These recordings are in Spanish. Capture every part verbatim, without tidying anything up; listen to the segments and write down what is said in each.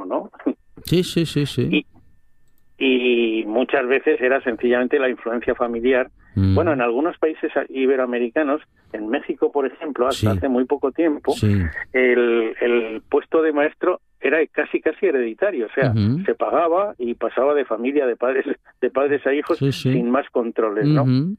¿no? Sí, sí, sí, sí. Y, y muchas veces era sencillamente la influencia familiar. Mm. Bueno, en algunos países iberoamericanos, en México, por ejemplo, hasta sí. hace muy poco tiempo, sí. el, el puesto de maestro era casi casi hereditario, o sea, uh-huh. se pagaba y pasaba de familia, de padres de padres a hijos, sí, sí. sin más controles, ¿no? Uh-huh.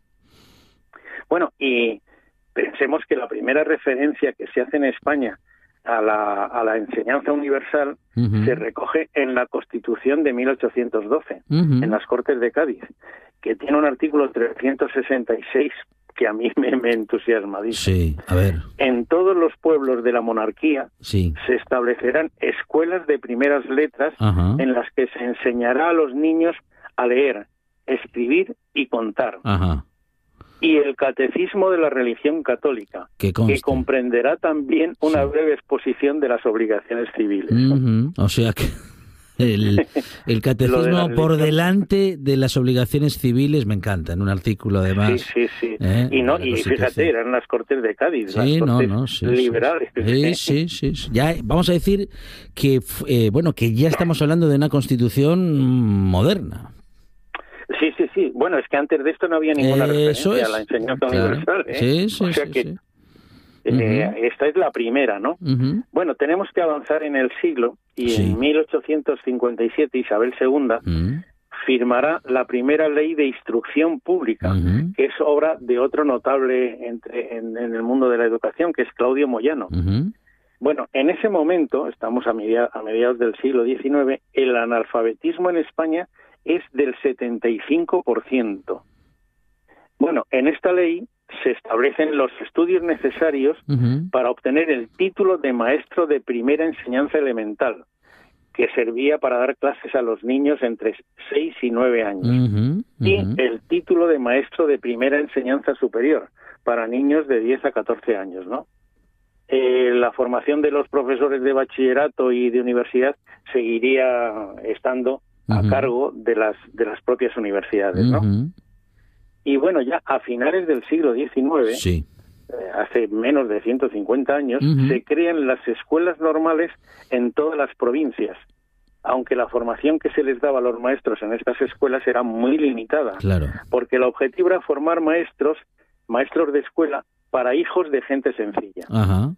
Bueno, y pensemos que la primera referencia que se hace en España a la, a la enseñanza universal uh-huh. se recoge en la Constitución de mil ochocientos doce, uh-huh. en las Cortes de Cádiz, que tiene un artículo trescientos sesenta y seis que a mí me, me entusiasma. Dice, sí, a ver. En todos los pueblos de la monarquía sí. se establecerán escuelas de primeras letras Ajá. en las que se enseñará a los niños a leer, escribir y contar. Ajá. Y el catecismo de la religión católica, que, que comprenderá también una sí. breve exposición de las obligaciones civiles. Uh-huh. O sea que el, el catecismo de religión, por delante de las obligaciones civiles, me encanta, en un artículo además. Sí, sí, sí. ¿eh? Y, no, y fíjate, eran las Cortes de Cádiz, sí, las Cortes no, no, sí, liberales. Sí, sí, sí, sí. Ya vamos a decir que, eh, bueno, que ya estamos hablando de una constitución moderna. Sí, sí, sí. Bueno, es que antes de esto no había ninguna Eso referencia es. a la enseñanza claro. universal. ¿eh? Sí, sí, o sea sí, que sí. eh, Uh-huh. esta es la primera, ¿no? Uh-huh. Bueno, tenemos que avanzar en el siglo y sí. en mil ochocientos cincuenta y siete Isabel segunda uh-huh. firmará la primera ley de instrucción pública, uh-huh. que es obra de otro notable entre, en, en el mundo de la educación, que es Claudio Moyano. Uh-huh. Bueno, en ese momento, estamos a, media, a mediados del siglo diecinueve, el analfabetismo en España es del setenta y cinco por ciento. Bueno, en esta ley se establecen los estudios necesarios uh-huh. para obtener el título de maestro de primera enseñanza elemental, que servía para dar clases a los niños entre seis y nueve años, uh-huh. Uh-huh. y el título de maestro de primera enseñanza superior para niños de diez a catorce años, ¿no? Eh, la formación de los profesores de bachillerato y de universidad seguiría estando a uh-huh. cargo de las de las propias universidades, ¿no? Uh-huh. Y bueno, ya a finales del siglo diecinueve, sí. eh, hace menos de ciento cincuenta años, uh-huh. se crean las escuelas normales en todas las provincias, aunque la formación que se les daba a los maestros en estas escuelas era muy limitada, claro. porque el objetivo era formar maestros, maestros de escuela, para hijos de gente sencilla. Ajá.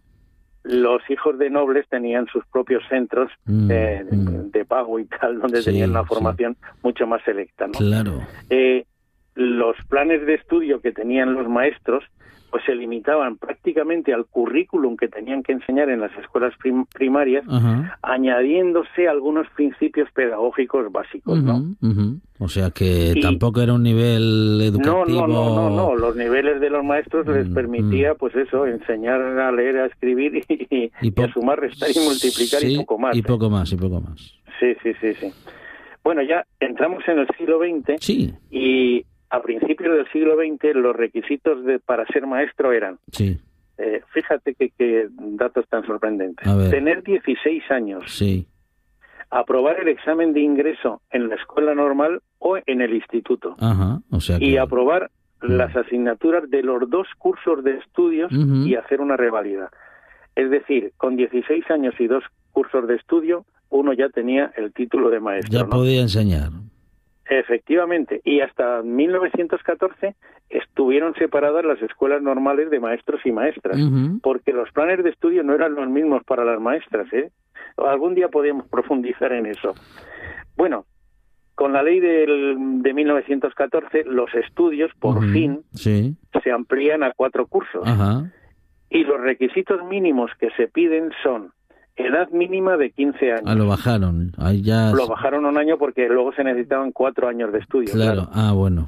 Los hijos de nobles tenían sus propios centros mm, eh, mm. de, de pago y tal, donde sí, tenían una formación sí. mucho más selecta, ¿no? Claro. Eh, los planes de estudio que tenían los maestros pues se limitaban prácticamente al currículum que tenían que enseñar en las escuelas prim- primarias, Ajá. añadiéndose algunos principios pedagógicos básicos, uh-huh, ¿no? Uh-huh. O sea que y tampoco era un nivel educativo. No, no, no, no, no. Los niveles de los maestros les permitía, pues eso, enseñar a leer, a escribir y, y, y, po- y a sumar, restar y multiplicar sí, y poco más. Y ¿eh? poco más, y poco más. Sí, sí, sí, sí. Bueno, ya entramos en el siglo veinte sí. y a principios del siglo veinte los requisitos de, para ser maestro eran, sí. eh, fíjate que, que datos tan sorprendentes, tener dieciséis años, sí. aprobar el examen de ingreso en la escuela normal o en el instituto, Ajá, o sea que... y aprobar uh-huh. las asignaturas de los dos cursos de estudios uh-huh. y hacer una reválida. Es decir, con dieciséis años y dos cursos de estudio, uno ya tenía el título de maestro. Ya ¿no? podía enseñar. Efectivamente, y hasta mil novecientos catorce estuvieron separadas las escuelas normales de maestros y maestras, uh-huh. porque los planes de estudio no eran los mismos para las maestras, ¿eh? Algún día podemos profundizar en eso. Bueno, con la ley del, de mil novecientos catorce, los estudios, por uh-huh. fin, sí. se amplían a cuatro cursos. Ajá. Y los requisitos mínimos que se piden son edad mínima de quince años. Ah, lo bajaron. Ahí ya... Lo bajaron un año porque luego se necesitaban cuatro años de estudio. Claro, claro. ah, bueno.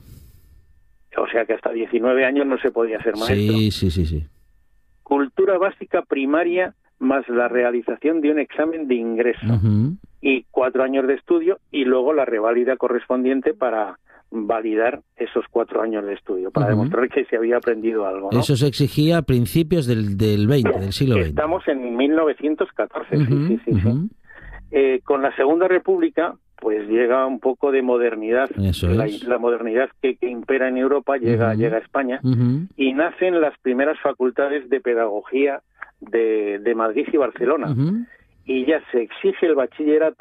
O sea que hasta diecinueve años no se podía ser maestro. Sí, sí, sí, sí. Cultura básica primaria más la realización de un examen de ingreso. Uh-huh. Y cuatro años de estudio y luego la reválida correspondiente para validar esos cuatro años de estudio, para uh-huh. demostrar que se había aprendido algo, ¿no? Eso se exigía a principios del, del veinte, del siglo veinte. Estamos en mil novecientos catorce, uh-huh, sí, sí, sí. Uh-huh. sí. Eh, con la Segunda República, pues llega un poco de modernidad. Eso la, es. la modernidad que, que impera en Europa llega, uh-huh. llega a España, uh-huh. y nacen las primeras facultades de pedagogía de, de Madrid y Barcelona. Uh-huh. Y ya se exige el bachillerato